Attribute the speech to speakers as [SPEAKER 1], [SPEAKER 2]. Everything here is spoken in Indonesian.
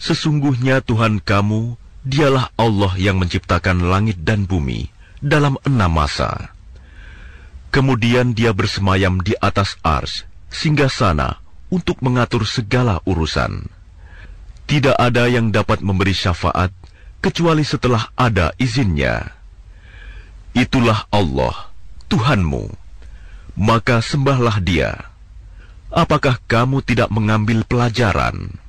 [SPEAKER 1] Sesungguhnya Tuhan kamu, dialah Allah yang menciptakan langit dan bumi dalam 6 masa. Kemudian dia bersemayam di atas ars, singgasana untuk mengatur segala urusan. Tidak ada yang dapat memberi syafaat, kecuali setelah ada izinnya. Itulah Allah, Tuhanmu. Maka sembahlah Dia. Apakah kamu tidak mengambil pelajaran?